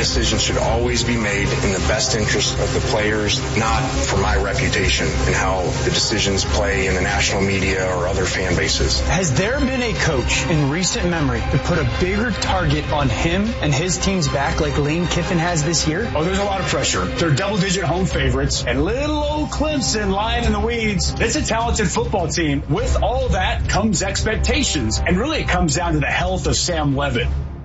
decisions should always be made in the best interest of the players, not for my reputation and how the decisions play in the national media or other fan bases. Has there been a coach in recent memory that put a bigger target on him and his team's back like Lane Kiffin has this year? Oh, there's a lot of pressure. They're double-digit home favorites, and little old Clemson lying in the weeds. It's a talented football team. With all that comes expectations, and really it comes down to the health of Sam Leavitt.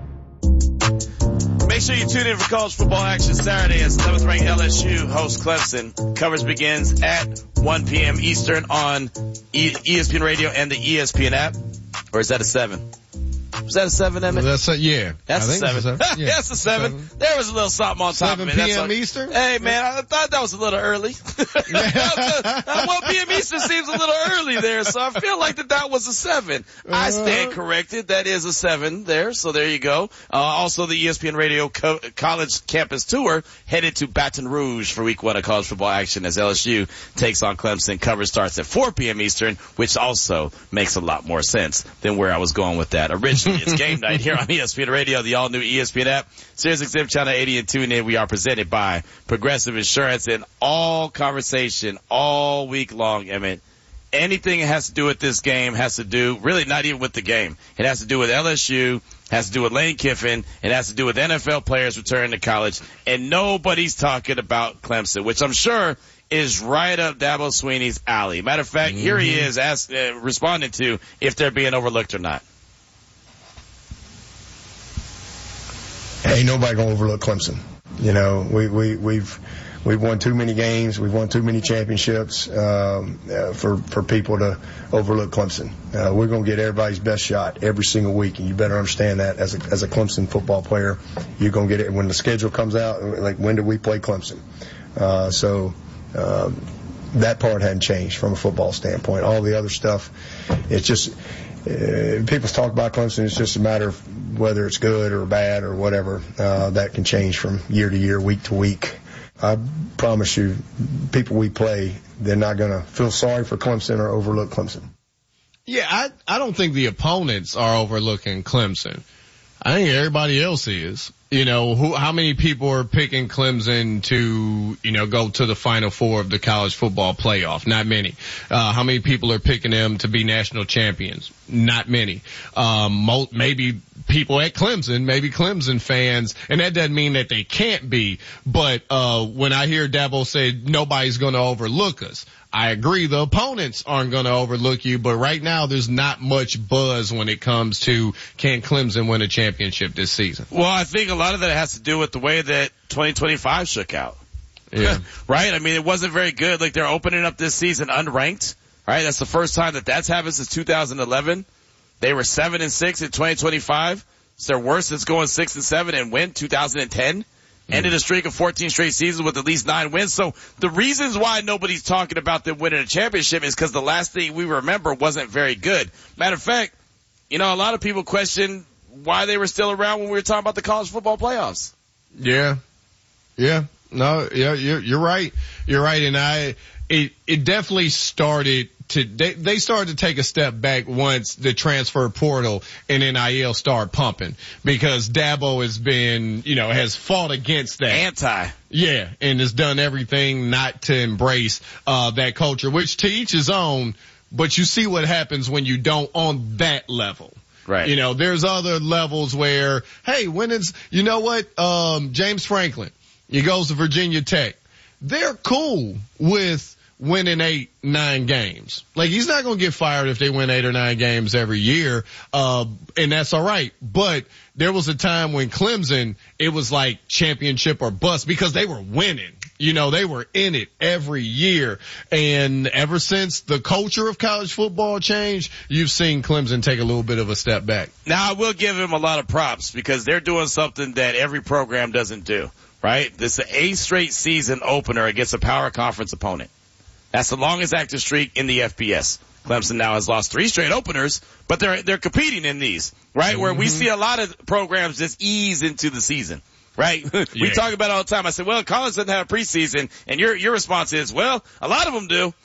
Make sure you tune in for college football action Saturday as 11th ranked LSU hosts Clemson. Coverage begins at 1 p.m. Eastern on ESPN Radio and the ESPN app. Or is that a 7? Was that a 7, Emmett? That's a, yeah. That's a 7. Yeah. That's a 7. There was a little something on top of it. 7 p.m. Eastern? Hey, man, I thought that was a little early. 1 p.m. Eastern seems a little early there, so I feel like that was a 7. I stand corrected. That is a 7 there, so there you go. Also, the ESPN Radio College Campus Tour headed to Baton Rouge for week 1 of college football action as LSU takes on Clemson. Coverage starts at 4 p.m. Eastern, which also makes a lot more sense than where I was going with that originally. It's game night here on ESPN Radio, the all-new ESPN app, SiriusXM Channel 80 and tune in. We are presented by Progressive Insurance, and all conversation all week long, Emmett. Anything that has to do with this game has to do, really not even with the game. It has to do with LSU, has to do with Lane Kiffin, it has to do with NFL players returning to college, and nobody's talking about Clemson, which I'm sure is right up Dabo Swinney's alley. Matter of fact, here he is responding to if they're being overlooked or not. Ain't nobody gonna overlook Clemson. You know, we've won too many games, we've won too many championships for people to overlook Clemson. We're gonna get everybody's best shot every single week, and you better understand that as a Clemson football player, you're gonna get it when the schedule comes out. Like, when do we play Clemson? That part hadn't changed from a football standpoint. All the other stuff, it's just. People talk about Clemson, it's just a matter of whether it's good or bad or whatever. That can change from year to year, week to week. I promise you, people we play, they're not going to feel sorry for Clemson or overlook Clemson. Yeah, I don't think the opponents are overlooking Clemson. I think everybody else is. You know, how many people are picking Clemson to, go to the Final Four of the college football playoff? Not many. How many people are picking them to be national champions? Not many. Maybe people at Clemson, maybe Clemson fans, and that doesn't mean that they can't be, but when I hear Dabo say nobody's going to overlook us, I agree. The opponents aren't going to overlook you, but right now there's not much buzz when it comes to can Clemson win a championship this season. Well, I think a lot of that has to do with the way that 2025 shook out. Yeah. Right? I mean, it wasn't very good. Like, they're opening up this season unranked. Right? That's the first time that's happened since 2011. They were 7-6 in 2025. It's their worst since going 6-7 and win 2010. Ended a streak of 14 straight seasons with at least 9 wins. So the reasons why nobody's talking about them winning a championship is because the last thing we remember wasn't very good. Matter of fact, a lot of people question why they were still around when we were talking about the college football playoffs. Yeah. No, yeah, you're right. You're right. And it definitely started they started to take a step back once the transfer portal and NIL started pumping, because Dabo has been, has fought against that. Anti. Yeah. And has done everything not to embrace, that culture, which to each his own, but you see what happens when you don't on that level. Right. There's other levels where, hey, James Franklin, he goes to Virginia Tech. They're cool with winning 8-9 games. Like, he's not going to get fired if they win 8 or 9 games every year. And that's all right. But there was a time when Clemson, it was like championship or bust, because they were winning. They were in it every year. And ever since the culture of college football changed, you've seen Clemson take a little bit of a step back. Now, I will give him a lot of props, because they're doing something that every program doesn't do, right? This is the 8th straight season opener against a power conference opponent. That's the longest active streak in the FBS. Clemson now has lost 3 straight openers, but they're competing in these, right? Mm-hmm. Where we see a lot of programs just ease into the season, right? We talk about it all the time. I said, well, college doesn't have a preseason, and your response is, well, a lot of them do.